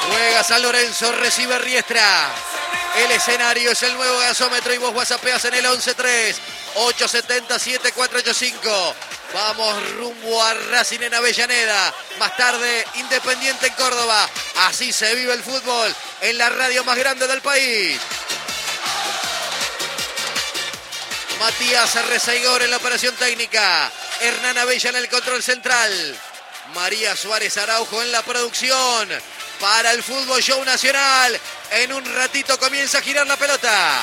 Juega San Lorenzo, recibe Riestra. El escenario es el nuevo gasómetro y vos whatsappeas en el 11-3-870-7485. Vamos rumbo a Racing en Avellaneda. Más tarde, Independiente en Córdoba. Así se vive el fútbol en la radio más grande del país. Matías Arrezaigor en la operación técnica. Hernán Abella en el control central. María Suárez Araujo en la producción. Para el Fútbol Show Nacional. En un ratito comienza a girar la pelota.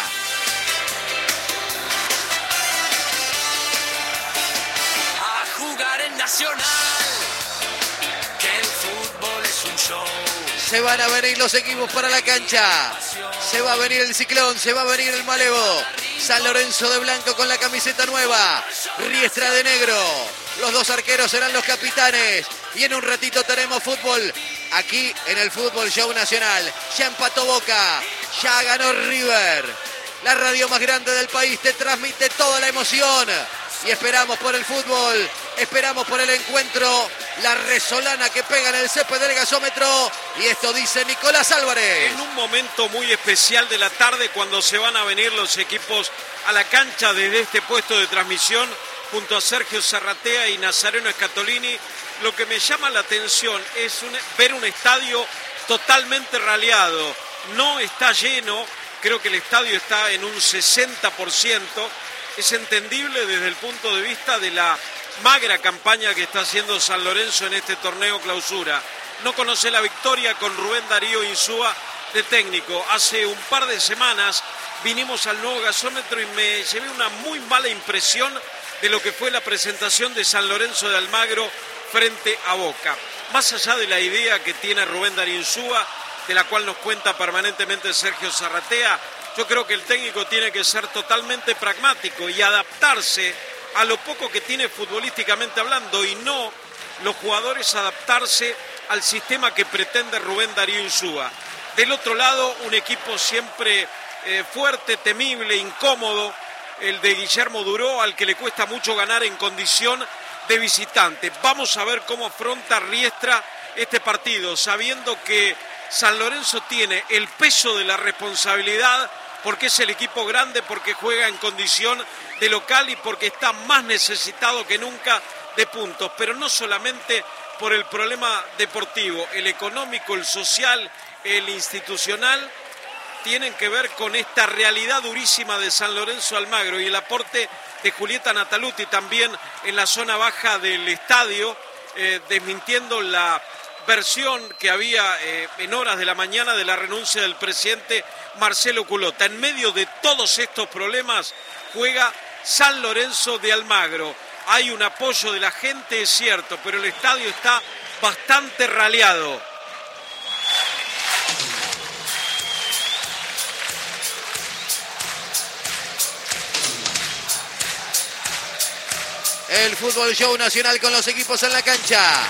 A jugar en Nacional. Que el fútbol es un show. Se van a venir los equipos para la cancha. Se va a venir el Ciclón, se va a venir el Malevo. San Lorenzo de blanco con la camiseta nueva. Riestra de negro. Los dos arqueros serán los capitanes. Y en un ratito tenemos fútbol aquí en el Fútbol Show Nacional. Ya empató Boca, ya ganó River. La radio más grande del país te transmite toda la emoción. Y esperamos por el fútbol, esperamos por el encuentro. La resolana que pega en el césped del gasómetro. Y esto dice Nicolás Álvarez. En un momento muy especial de la tarde, cuando se van a venir los equipos a la cancha desde este puesto de transmisión, junto a Sergio Zarratea y Nazareno Escatolini, lo que me llama la atención es ver un estadio totalmente raleado. No está lleno, creo que el estadio está en un 60%. Es entendible desde el punto de vista de la magra campaña que está haciendo San Lorenzo en este torneo clausura. No conoce la victoria con Rubén Darío Insúa de técnico. Hace un par de semanas vinimos al nuevo gasómetro y me llevé una muy mala impresión de lo que fue la presentación de San Lorenzo de Almagro frente a Boca. Más allá de la idea que tiene Rubén Darío Insúa, de la cual nos cuenta permanentemente Sergio Zarratea, yo creo que el técnico tiene que ser totalmente pragmático y adaptarse a lo poco que tiene futbolísticamente hablando, y no los jugadores adaptarse al sistema que pretende Rubén Darío Insúa. Del otro lado, un equipo siempre fuerte, temible, incómodo, el de Guillermo Duró, al que le cuesta mucho ganar en condición de visitante. Vamos a ver cómo afronta Riestra este partido, sabiendo que San Lorenzo tiene el peso de la responsabilidad, porque es el equipo grande, porque juega en condición de local y porque está más necesitado que nunca de puntos, pero no solamente por el problema deportivo, el económico, el social, el institucional, tienen que ver con esta realidad durísima de San Lorenzo Almagro y el aporte de Julieta Nataluti también en la zona baja del estadio, desmintiendo la versión que había en horas de la mañana de la renuncia del presidente Marcelo Culota. En medio de todos estos problemas juega San Lorenzo de Almagro. Hay un apoyo de la gente, es cierto, pero el estadio está bastante raleado. El Fútbol Show Nacional con los equipos en la cancha.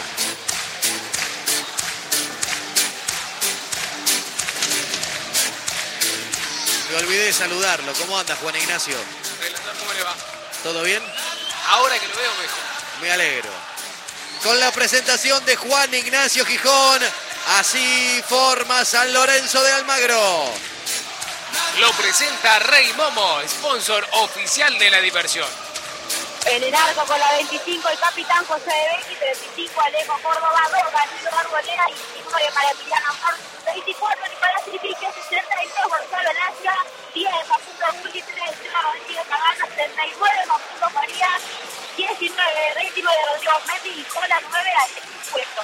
Me olvidé de saludarlo. ¿Cómo anda, Juan Ignacio? ¿Cómo le va? ¿Todo bien? Ahora que lo veo mejor. Me alegro. Con la presentación de Juan Ignacio Gijón, así forma San Lorenzo de Almagro. Lo presenta Rey Momo, sponsor oficial de la diversión. En el arco con la 25 el capitán José de Becky, 35 Alejo Córdoba, 2 Danilo Arboleda, 19 para Emiliano Amor, 24 Nicolás Tripique, 62 Gonzalo Lacia, 10 Facundo Juli, 3 Rodrigo Cagana, 39 Facundo Farías, 19 Ritmo de Rodrigo Mendy y con la 9 Alexis Puesto.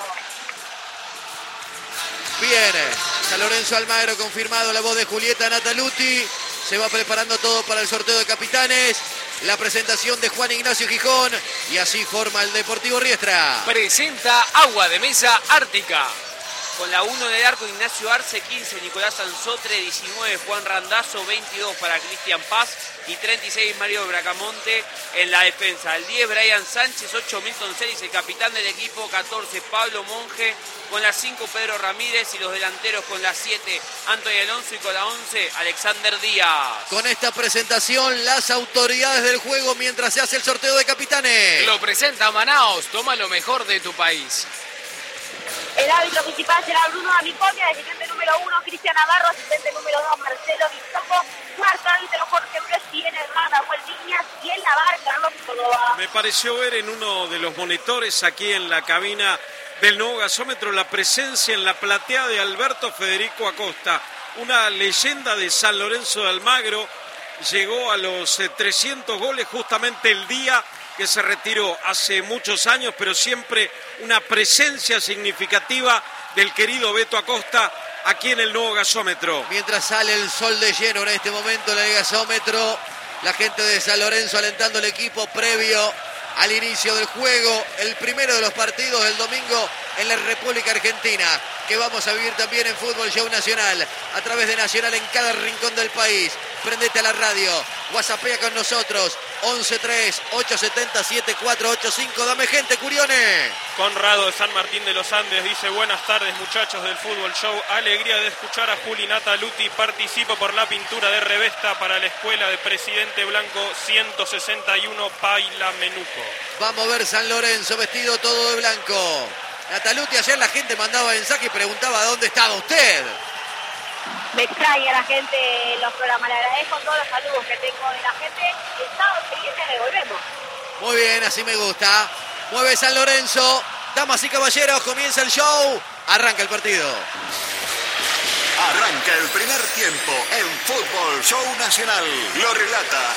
Bien, San Lorenzo Almagro confirmado, la voz de Julieta Nataluti. Se va preparando todo para el sorteo de capitanes. La presentación de Juan Ignacio Gijón. Y así forma el Deportivo Riestra. Presenta Agua de Mesa Ártica. Con la 1 en el arco, Ignacio Arce, 15 Nicolás Anzotre, 19 Juan Randazzo, 22 para Cristian Paz y 36 Mario Bracamonte en la defensa. El 10 Brian Sánchez, 8 Milton Celis, el capitán del equipo, 14 Pablo Monge, con la 5 Pedro Ramírez y los delanteros con la 7 Antonio Alonso y con la 11 Alexander Díaz. Con esta presentación, las autoridades del juego mientras se hace el sorteo de capitanes. Lo presenta Manaos, toma lo mejor de tu país. El árbitro principal será Bruno Amiconia, asistente número 1 Cristian Navarro, asistente número 2 Marcelo Vistoco, cuarto árbitro Jorge Presi, en el bar Nahuel Viñas y en la bar Carlos Córdoba. Me pareció ver en uno de los monitores aquí en la cabina del nuevo gasómetro la presencia en la platea de Alberto Federico Acosta, una leyenda de San Lorenzo de Almagro. Llegó a los 300 goles justamente el día que se retiró hace muchos años, pero siempre una presencia significativa del querido Beto Acosta aquí en el nuevo gasómetro. Mientras sale el sol de lleno en este momento en el gasómetro, la gente de San Lorenzo alentando al equipo previo al inicio del juego, el primero de los partidos del domingo en la República Argentina, que vamos a vivir también en Fútbol Show Nacional, a través de Nacional en cada rincón del país. Prendete a la radio, whatsappea con nosotros, 11-3-870-7485. Dame gente, Curione. Conrado de San Martín de los Andes dice: buenas tardes muchachos del Fútbol Show, alegría de escuchar a Juli Nataluti, participo por la pintura de revesta para la escuela de Presidente Blanco 161 Paila Menuco. Vamos a ver San Lorenzo vestido todo de blanco. Nataluti, ayer la gente mandaba mensaje y preguntaba dónde estaba usted. Me extraña la gente en los programas, le agradezco todos los saludos que tengo de la gente. El sábado siguiente devolvemos. Muy bien, así me gusta. Mueve San Lorenzo. Damas y caballeros, comienza el show. Arranca el partido. Arranca el primer tiempo en Fútbol Show Nacional. Lo relata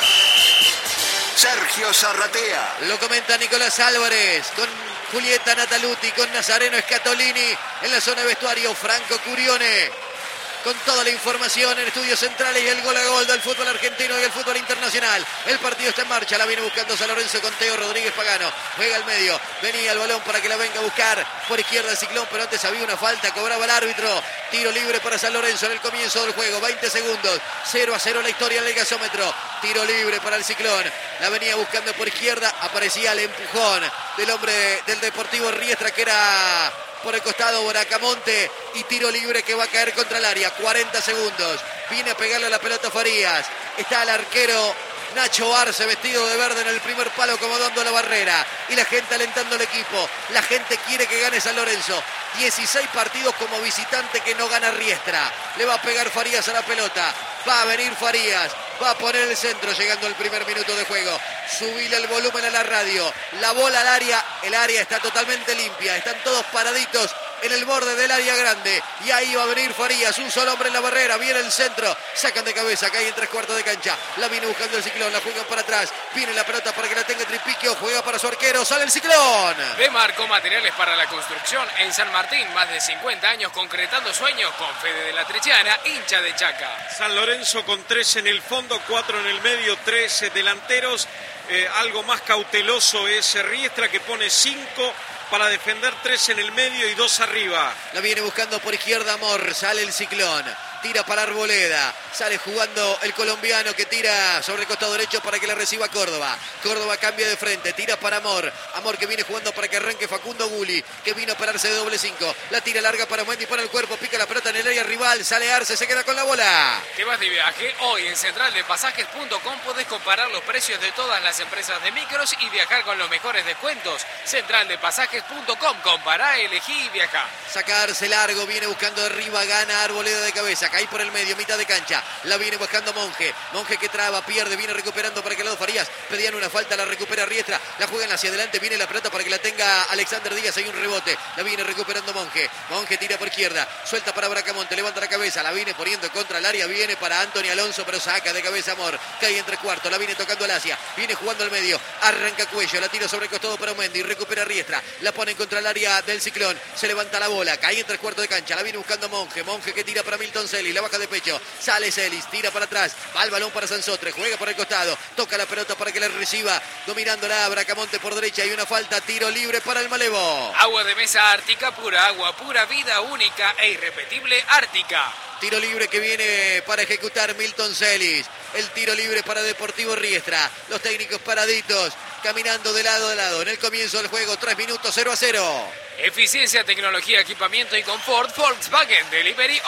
Sergio Zarratea. Lo comenta Nicolás Álvarez con Julieta Nataluti, con Nazareno Scatolini en la zona de vestuario, Franco Curione con toda la información en estudios centrales y el gol a gol del fútbol argentino y el fútbol internacional. El partido está en marcha, la viene buscando San Lorenzo con Teo Rodríguez Pagano. Juega al medio, venía el balón para que la venga a buscar por izquierda el Ciclón, pero antes había una falta, cobraba el árbitro. Tiro libre para San Lorenzo en el comienzo del juego, 20 segundos, 0-0 la historia en el gasómetro. Tiro libre para el Ciclón, la venía buscando por izquierda, aparecía el empujón del hombre del Deportivo Riestra, que era por el costado Bracamonte, y tiro libre que va a caer contra el área. 40 segundos, viene a pegarle a la pelota Farías, está el arquero Nacho Arce vestido de verde en el primer palo acomodando la barrera, y la gente alentando al equipo. La gente quiere que gane San Lorenzo. 16 partidos como visitante que no gana Riestra. Le va a pegar Farías a la pelota, va a venir Farías, va a poner el centro llegando al primer minuto de juego. Subile el volumen a la radio, la bola al área, el área está totalmente limpia, están todos paraditos en el borde del área grande, y ahí va a venir Farías, un solo hombre en la barrera, viene el centro, sacan de cabeza, cae en 3/4 de cancha, la viene buscando el Ciclón, la juegan para atrás, viene la pelota para que la tenga Tripiquio, juega para su arquero, sale el Ciclón. Demarco Materiales para la Construcción en San Martín, más de 50 años concretando sueños con Fede de la Trichiana, hincha de Chaca. San Lorenzo con 3 en el fondo, 4 en el medio, 3 delanteros. Algo más cauteloso es Riestra, que pone 5 para defender, 3 en el medio y 2 arriba. La viene buscando por izquierda Amor, sale el Ciclón, tira para Arboleda, sale jugando el colombiano que tira sobre el costado derecho para que la reciba Córdoba. Córdoba cambia de frente, tira para Amor, Amor que viene jugando para que arranque Facundo Guli, que vino a pararse de doble 5, la tira larga para Mendy, para el cuerpo, pica la pelota en el área rival, sale Arce, se queda con la bola. ¿Te vas de viaje? Hoy en centraldepasajes.com podés comparar los precios de todas las empresas de micros y viajar con los mejores descuentos. Centraldepasajes.com, compará, elegí y viajá. Saca Arce largo, viene buscando arriba, gana Arboleda de cabeza, cae por el medio, mitad de cancha, la viene buscando Monje, Monje que traba, pierde, viene recuperando para que lado Farías, pedían una falta, la recupera Riestra, la juegan hacia adelante, viene la pelota para que la tenga Alexander Díaz, hay un rebote, la viene recuperando Monje, Monje tira por izquierda, suelta para Bracamonte, levanta la cabeza, la viene poniendo contra el área, viene para Anthony Alonso, pero saca de cabeza Amor, cae en 3/4, la viene tocando al Asia, viene jugando al medio, arranca Cuello, la tira sobre el costado para Mendy, recupera Riestra, la pone contra el área del Ciclón, se levanta la bola, cae en 3/4 de cancha, la viene buscando Monje, Monje que tira para Milton Celis, la baja de pecho, sale Celis, tira para atrás, va el balón para Sansotre, juega por el costado, toca la pelota para que la reciba, dominándola Bracamonte por derecha, y una falta, tiro libre para el Malevo. Agua de mesa Ártica pura, agua pura, vida única e irrepetible Ártica. Tiro libre que viene para ejecutar Milton Celis. El tiro libre para Deportivo Riestra. Los técnicos paraditos, caminando de lado a lado. En el comienzo del juego, 3 minutos, 0-0. Eficiencia, tecnología, equipamiento y confort. Volkswagen Delivery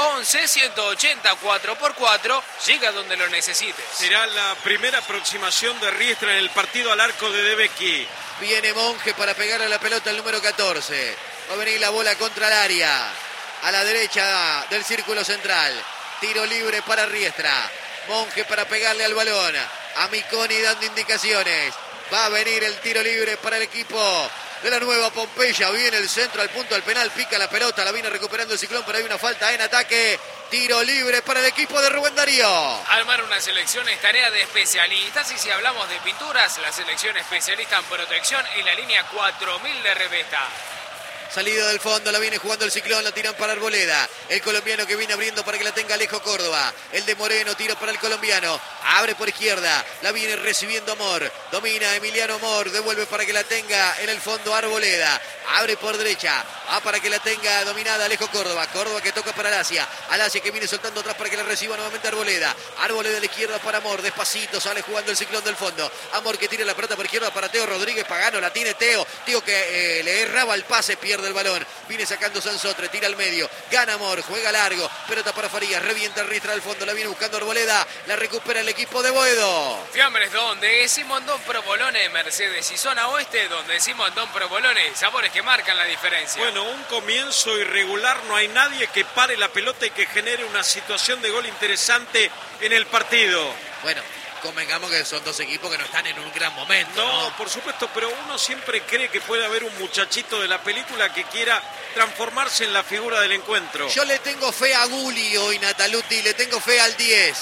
11-180 4x4. Llega donde lo necesites. Será la primera aproximación de Riestra en el partido al arco de Debecki. Viene Monje para pegarle a la pelota al número 14. Va a venir la bola contra el área. A la derecha del círculo central. Tiro libre para Riestra. Monge para pegarle al balón. A Miconi dando indicaciones. Va a venir el tiro libre para el equipo de la Nueva Pompeya. Viene el centro al punto del penal. Pica la pelota. La viene recuperando el Ciclón. Pero hay una falta en ataque. Tiro libre para el equipo de Rubén Darío. Armar una selección es tarea de especialistas. Y si hablamos de pinturas, la selección especialista en protección en la línea 4000 de Revesta. Salida del fondo, la viene jugando el Ciclón, la tiran para Arboleda. El colombiano que viene abriendo para que la tenga Alejo Córdoba. El de Moreno, tiro para el colombiano. Abre por izquierda, la viene recibiendo Amor. Domina Emiliano Amor, devuelve para que la tenga en el fondo Arboleda. Abre por derecha, va para que la tenga dominada Alejo Córdoba. Córdoba que toca para Alasia. Alasia que viene soltando atrás para que la reciba nuevamente Arboleda. Arboleda a la izquierda para Amor, despacito sale jugando el Ciclón del fondo. Amor que tira la pelota por izquierda para Teo Rodríguez Pagano, la tiene Teo. Teo que le erraba el pase, pierde el balón, viene sacando Sansotre, tira al medio, gana Amor, juega largo, pelota para Farías, revienta el Riestra al fondo, la viene buscando Arboleda, la recupera el equipo de Boedo. Fiambres donde Simondón Provolone, Mercedes y zona oeste donde Simondón Provolone, sabores que marcan la diferencia. Bueno, un comienzo irregular, no hay nadie que pare la pelota y que genere una situación de gol interesante en el partido. Bueno, convengamos que son dos equipos que no están en un gran momento. No, por supuesto, pero uno siempre cree que puede haber un muchachito de la película que quiera transformarse en la figura del encuentro. Yo le tengo fe a Gulli hoy, Nataluti, le tengo fe al 10.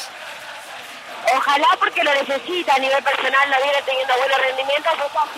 Ojalá, porque lo necesita a nivel personal, no viene teniendo buenos rendimientos. Esa es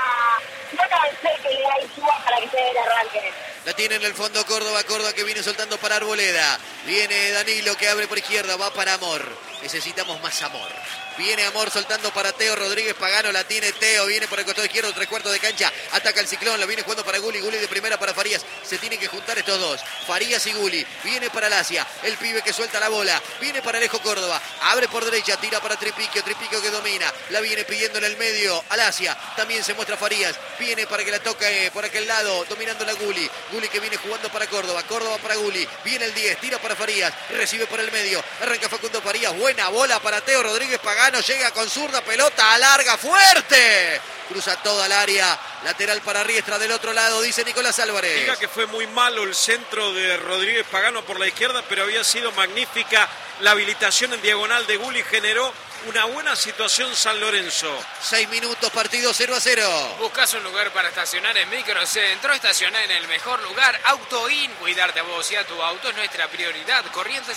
una fe que le da Insúa para que se dé el arranque. La tiene en el fondo Córdoba, Córdoba que viene soltando para Arboleda. Viene Danilo que abre por izquierda, va para Amor. Necesitamos más Amor. Viene Amor soltando para Teo Rodríguez Pagano, la tiene Teo, viene por el costado izquierdo, 3/4 de cancha, ataca el Ciclón, la viene jugando para Gulli, Gulli de primera para Farías, se tienen que juntar estos dos, Farías y Gulli, viene para Alasia, el pibe que suelta la bola, viene para Alejo Córdoba, abre por derecha, tira para Tripiquio, Tripiquio que domina, la viene pidiendo en el medio, Alasia, también se muestra Farías, viene para que la toque por aquel lado, dominando la Gulli, Gulli que viene jugando para Córdoba, Córdoba para Gulli, viene el 10, tira para Farías, recibe por el medio, arranca Facundo Farías, buena bola para Teo Rodríguez Pagano, llega con zurda, pelota larga, fuerte, cruza toda el área, lateral para Riestra del otro lado, dice Nicolás Álvarez. Diga que fue muy malo el centro de Rodríguez Pagano por la izquierda, pero había sido magnífica la habilitación en diagonal de Gulli, generó una buena situación San Lorenzo. 6 minutos, partido 0-0. Buscas un lugar para estacionar en Microcentro, estacionar en el mejor lugar, AutoIn, cuidarte a vos y a tu auto es nuestra prioridad. Corrientes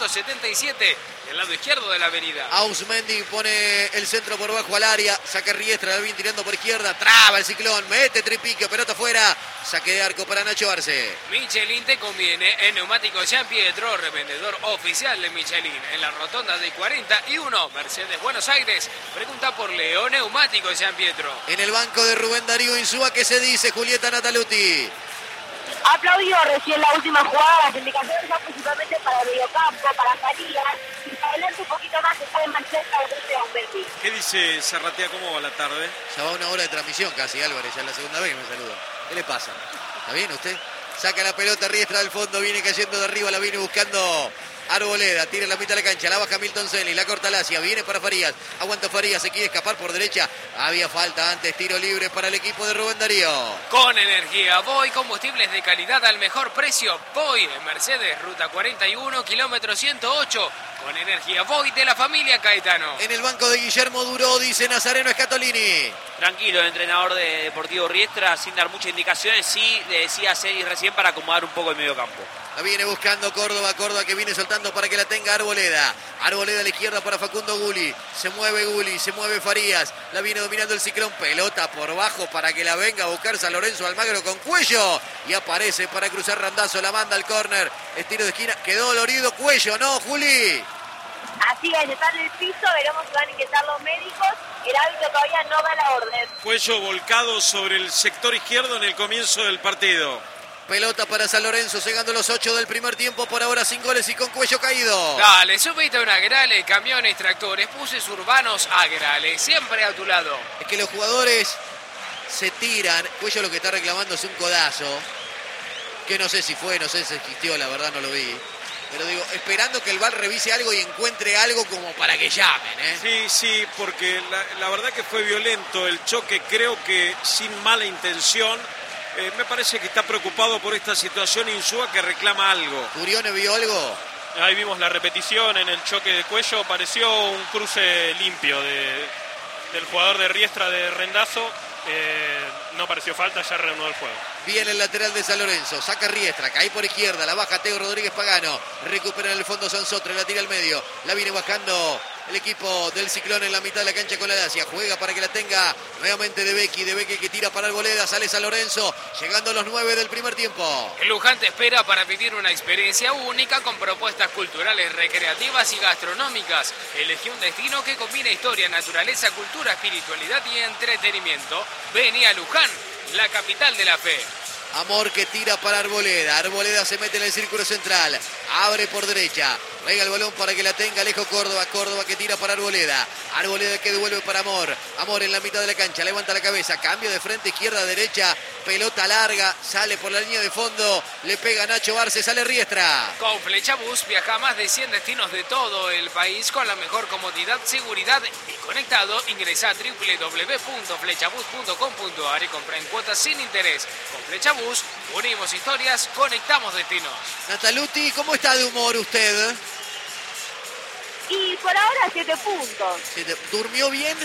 677, del lado izquierdo de la avenida. Ausmendi pone el centro por bajo al área, saca Riestra, la viene tirando por izquierda, traba el Ciclón, mete Tripiquio, pelota afuera, saque de arco para Nacho Arce. Michelin te conviene en Neumáticos Jean Pietro, revendedor oficial de Michelin, en la rotonda de 41, Mercedes Buenos Aires. Pregunta por Leo Neumáticos Jean Pietro. En el banco de Rubén Darío Insúa, ¿qué se dice, Julieta Nataluti? Aplaudió recién la última jugada, las indicaciones son principalmente para el mediocampo, para Farías, y para adelante un poquito más se puede más cerca de frente a Humberti. ¿Qué dice Zarratea? ¿Cómo va la tarde? Ya va una hora de transmisión casi, Álvarez, ya es la segunda vez que me saluda. ¿Qué le pasa? ¿Está bien usted? Saca la pelota, Riestra del fondo, viene cayendo de arriba, la viene buscando Arboleda, tira en la mitad de la cancha, la baja Milton Celi, la corta Alasia, viene para Farías, aguanta Farías, se quiere escapar por derecha, había falta antes, tiro libre para el equipo de Rubén Darío. Con energía Voy, combustibles de calidad al mejor precio. Voy en Mercedes, ruta 41, kilómetro 108. Con energía Voy de la familia Caetano. En el banco de Guillermo Duró, dice Nazareno Scatolini. Tranquilo, el entrenador de Deportivo Riestra, sin dar muchas indicaciones, sí le decía a Celis recién para acomodar un poco el medio campo. La viene buscando Córdoba, Córdoba que viene soltando para que la tenga Arboleda. Arboleda a la izquierda para Facundo Gulli. Se mueve Gulli, se mueve Farías. La viene dominando el Ciclón. Pelota por bajo para que la venga a buscar San Lorenzo Almagro con Cuello. Y aparece para cruzar Randazzo. La manda al córner. Estilo de esquina. Quedó dolorido Cuello, ¿no, Juli? Así es, está en el piso, veremos si van a ingresar los médicos. El árbitro todavía no da la orden. Cuello volcado sobre el sector izquierdo en el comienzo del partido. Pelota para San Lorenzo, llegando los 8 del primer tiempo, por ahora sin goles y con Cuello caído. Dale, subite a un Agrale, camiones, tractores, buses urbanos, Agrale, siempre a tu lado. Es que los jugadores se tiran, Cuello lo que está reclamando es un codazo, que no sé si fue, no sé si existió, la verdad no lo vi. Pero digo, esperando que el VAR revise algo y encuentre algo como para que llamen, ¿eh? Sí, porque la verdad que fue violento el choque, creo que sin mala intención. Me parece que está preocupado por esta situación Insúa, que reclama algo. ¿Curione vio algo? Ahí vimos la repetición en el choque de cuello, pareció un cruce limpio del jugador de Riestra de Rendazo. No pareció falta, ya reanudó el juego. Viene el lateral de San Lorenzo, saca Riestra, cae por izquierda, la baja Teo Rodríguez Pagano, recupera en el fondo Sansotre, la tira al medio, la viene bajando el equipo del Ciclón en la mitad de la cancha con la Dacia, juega para que la tenga nuevamente de Becky que tira para Arboleda, sale San Lorenzo, llegando a los 9 del primer tiempo. El Luján te espera para vivir una experiencia única con propuestas culturales, recreativas y gastronómicas. Elegí un destino que combina historia, naturaleza, cultura, espiritualidad y entretenimiento. Vení a Luján, la capital de la fe. Amor que tira para Arboleda. Arboleda se mete en el círculo central. Abre por derecha. Pega el balón para que la tenga Alejo Córdoba. Córdoba que tira para Arboleda. Arboleda que devuelve para Amor. Amor en la mitad de la cancha. Levanta la cabeza. Cambio de frente, izquierda, derecha. Pelota larga. Sale por la línea de fondo. Le pega Nacho Arce. Sale Riestra. Con Flechabús viaja a más de 100 destinos de todo el país con la mejor comodidad, seguridad y conectado. Ingresa a www.flechabus.com.ar y compra en cuotas sin interés. Con Flechabús unimos historias, conectamos destinos. Nataluti, ¿cómo está de humor usted? Y por ahora 7 puntos. ¿Durmió bien?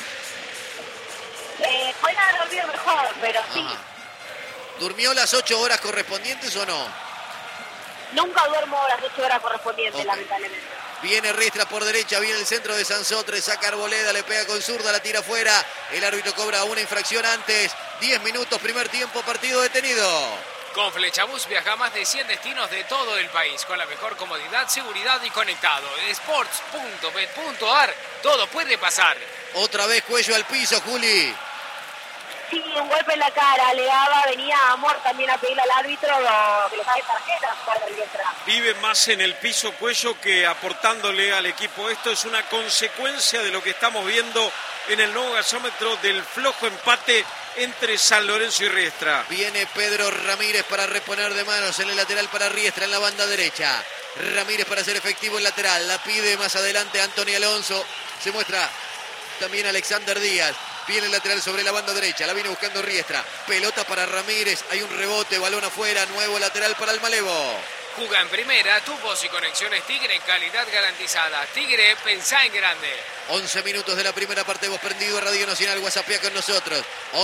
Pueden haber dormido mejor, pero sí. Ajá. ¿Durmió las 8 horas correspondientes o no? Nunca duermo las 8 horas correspondientes, Okay. lamentablemente. Viene Riestra por derecha, viene el centro de Sansotre, saca Arboleda, le pega con zurda, la tira afuera. El árbitro cobra una infracción antes. 10 minutos, primer tiempo, partido detenido. Con Flechabús viaja a más de 100 destinos de todo el país con la mejor comodidad, seguridad y conectado. Sports.bet.ar, todo puede pasar. Otra vez cuello al piso, Juli. Sí, un golpe en la cara, le daba, venía Amor también a pedirle al árbitro que le saque tarjetas para el Riestra. Vive más en el piso Cuello que aportándole al equipo. Esto es una consecuencia de lo que estamos viendo en el nuevo gasómetro del flojo empate entre San Lorenzo y Riestra. Viene Pedro Ramírez para reponer de manos en el lateral para Riestra en la banda derecha. Ramírez para hacer efectivo el lateral. La pide más adelante Antonio Alonso. Se muestra también Alexander Díaz. Viene el lateral sobre la banda derecha. La viene buscando Riestra. Pelota para Ramírez. Hay un rebote. Balón afuera. Nuevo lateral para el Malevo. Juga en primera, tubos y conexiones Tigre, calidad garantizada. Tigre, pensá en grande. 11 minutos de la primera parte, vos prendido, Radio Nacional, WhatsAppea con nosotros.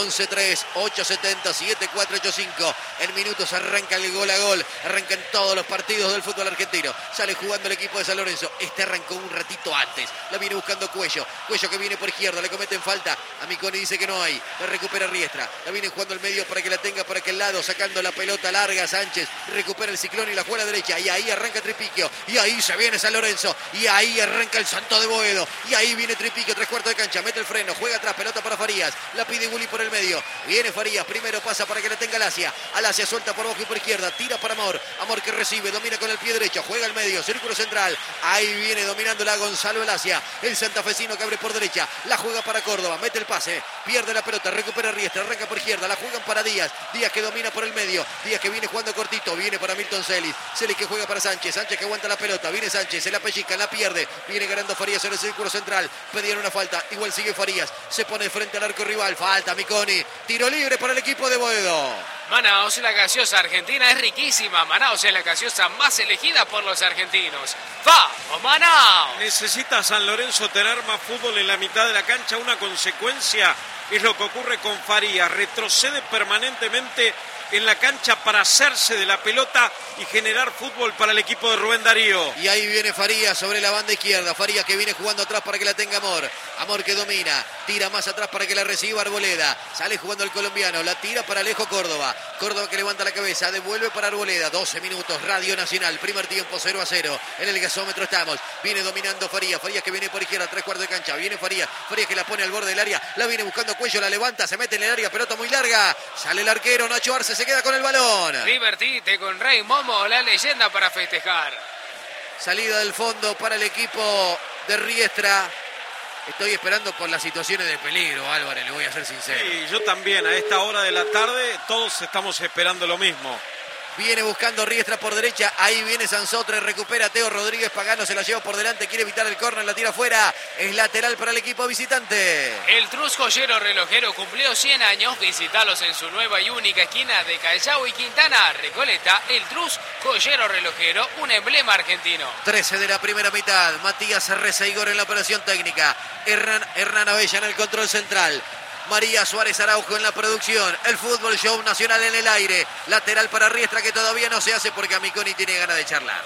11-3-870-7485. En minutos arranca el gol a gol. Arrancan todos los partidos del fútbol argentino. Sale jugando el equipo de San Lorenzo. Este arrancó un ratito antes. La viene buscando Cuello. Cuello que viene por izquierda. Le cometen falta. A Miconi dice que no hay. La recupera Riestra. La viene jugando al medio para que la tenga por aquel lado. Sacando la pelota larga. Sánchez recupera el Ciclón y la juega a la derecha. Y ahí arranca Tripiquio. Y ahí se viene San Lorenzo. Y ahí arranca el Santo de Boedo. Y ahí viene Tripiquio, 3/4 de cancha, mete el freno, juega atrás, pelota para Farías, la pide Gulli por el medio, viene Farías, primero pasa para que la tenga Alasia suelta por abajo y por izquierda, tira para Amor que recibe, domina con el pie derecho, juega al medio, círculo central, ahí viene dominándola Gonzalo Alasia, el santafesino que abre por derecha, la juega para Córdoba, mete el pase, pierde la pelota, recupera Riestra, arranca por izquierda, la juegan para Díaz que domina por el medio, Díaz que viene jugando cortito, viene para Milton Celis que juega para Sánchez que aguanta la pelota, viene Sánchez, se la pellizca, la pierde, viene ganando Farías en el círculo central, pedían una falta, igual sigue Farías, se pone frente al arco rival, falta Miconi, tiro libre para el equipo de Boedo. Manaos, la gaseosa argentina es riquísima. Manaos es la gaseosa más elegida por los argentinos. ¡Vamos, Manaos! ¿Necesita San Lorenzo tener más fútbol en la mitad de la cancha? Una consecuencia es lo que ocurre con Farías. Retrocede permanentemente en la cancha para hacerse de la pelota y generar fútbol para el equipo de Rubén Darío. Y ahí viene Farías sobre la banda izquierda. Farías que viene jugando atrás para que la tenga Amor. Amor que domina. Tira más atrás para que la reciba Arboleda. Sale jugando el colombiano. La tira para Alejo Córdoba. Córdoba que levanta la cabeza. Devuelve para Arboleda. 12 minutos. Radio Nacional. Primer tiempo 0-0. En el gasómetro estamos. Viene dominando Farías. Farías que viene por izquierda. 3/4 de cancha. Viene Farías. Farías que la pone al borde del área. La viene buscando Cuello. La levanta. Se mete en el área. Pelota muy larga. Sale el arquero. Nacho Arce se queda con el balón. Divertite con Rey Momo, la leyenda para festejar. Salida del fondo para el equipo de Riestra. Estoy esperando por las situaciones de peligro, Álvarez, le voy a ser sincero. Sí, yo también. A esta hora de la tarde todos estamos esperando lo mismo. Viene buscando Riestra por derecha. Ahí viene Sansotre. Recupera Teo Rodríguez. Pagano se la lleva por delante. Quiere evitar el córner. La tira afuera. Es lateral para el equipo visitante. El Trus Joyero Relojero cumplió 100 años. Visitalos en su nueva y única esquina de Callao y Quintana. Recoleta, el Trus Joyero Relojero, un emblema argentino. 13 de la primera mitad. Matías Reseigor en la operación técnica. Hernán Abella en el control central. María Suárez Araujo en la producción. El Fútbol Show Nacional en el aire. Lateral para Riestra, que todavía no se hace porque Amiconi tiene ganas de charlar.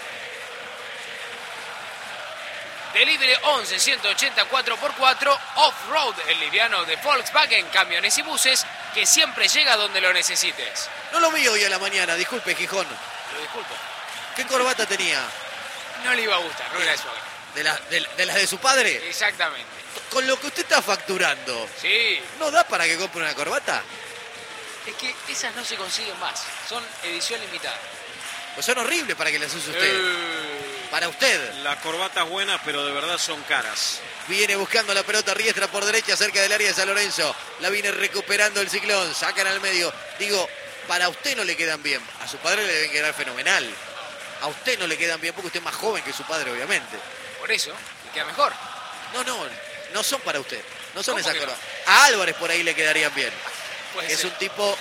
Delivery 11 184 x 4 Off-Road, el liviano de Volkswagen, camiones y buses que siempre llega donde lo necesites. No lo vi hoy a la mañana, disculpe, Gijón. Lo disculpo. ¿Qué corbata tenía? No le iba a gustar, no era de su agrado. ¿De las de su padre? Exactamente. Con lo que usted está facturando, Sí. ¿no da para que compre una corbata? Es que esas no se consiguen más. Son edición limitada. Pues son horribles para que las use usted. Para usted. Las corbatas buenas, pero de verdad son caras. Viene buscando la pelota Riestra por derecha, cerca del área de San Lorenzo. La viene recuperando el Ciclón. Sacan al medio. Digo, para usted no le quedan bien. A su padre le deben quedar fenomenal. A usted no le quedan bien porque usted es más joven que su padre, obviamente. Por eso, le queda mejor. No son para usted. No son ¿Cómo esas que no? corbatas. A Álvarez por ahí le quedarían bien. Puede Es ser. un tipo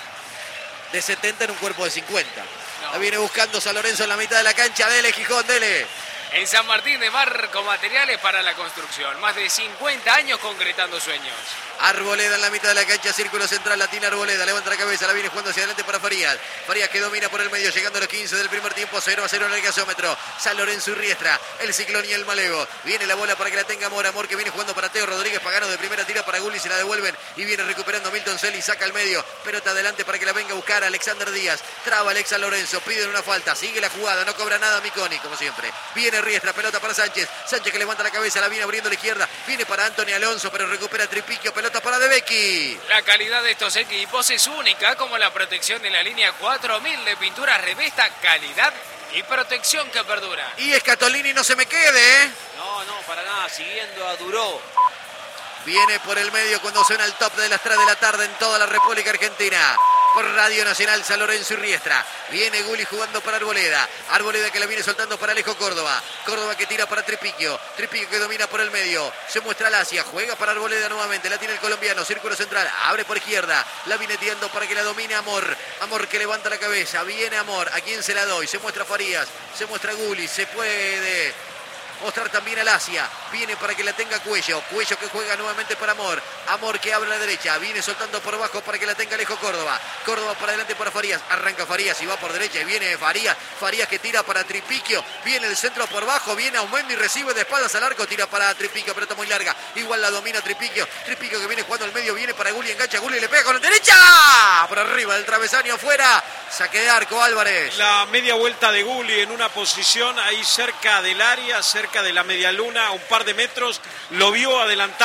de 70 en un cuerpo de 50. No. La viene buscando San Lorenzo en la mitad de la cancha. Dele, Gijón, dele. En San Martín de Marco, materiales para la construcción. Más de 50 años concretando sueños. Arboleda en la mitad de la cancha, círculo central, latina Arboleda, levanta la cabeza, la viene jugando hacia adelante para Farías. Farías que domina por el medio, llegando a los 15 del primer tiempo, 0-0 en el gasómetro. San Lorenzo y Riestra, el Ciclón y el Malevo. Viene la bola para que la tenga Amor, Amor que viene jugando para Teo Rodríguez, Pagano de primera tira para Gulli, se la devuelven y viene recuperando Milton Celi, saca al medio, pelota adelante para que la venga a buscar Alexander Díaz. Traba Alex San Lorenzo, piden una falta, sigue la jugada, no cobra nada Miconi, como siempre. Viene Riestra, pelota para Sánchez, Sánchez que levanta la cabeza, la viene abriendo a la izquierda, viene para Anthony Alonso, pero recupera Tripiquio, pelota para De Becchi. La calidad de estos equipos es única, como la protección de la línea 4000 de pintura Revesta, calidad y protección que perdura. Y Scatolini no se me quede, ¿eh? No, para nada, siguiendo a Duró. Viene por el medio cuando suena el top de las 3 de la tarde en toda la República Argentina. Por Radio Nacional, San Lorenzo y Riestra. Viene Gulli jugando para Arboleda. Arboleda que la viene soltando para Alejo Córdoba. Córdoba que tira para Tripiquio. Tripiquio que domina por el medio. Se muestra Lacia. Juega para Arboleda nuevamente. La tiene el colombiano. Círculo central. Abre por izquierda. La viene tirando para que la domine Amor. Amor que levanta la cabeza. Viene Amor. ¿A quién se la doy? Se muestra Farías. Se muestra Gulli. Se puede mostrar también a Lacia. Viene para que la tenga Cuello. Cuello que juega nuevamente para Amor. Amor que abre a la derecha. Viene soltando por abajo para que la tenga Alejo Córdoba. Córdoba para adelante para Farías. Arranca Farías y va por derecha. Y viene Farías. Farías que tira para Tripiquio. Viene el centro por bajo. Viene Aumendi y recibe de espaldas al arco. Tira para Tripiquio. Pelota muy larga. Igual la domina Tripiquio. Tripiquio que viene jugando al medio. Viene para Gulli. Engancha Gulli. Le pega con la derecha. Por arriba del travesaño afuera. Saque de arco Álvarez. La media vuelta de Gulli en una posición ahí cerca del área, cerca de la media luna, a un par de metros. Lo vio adelantado.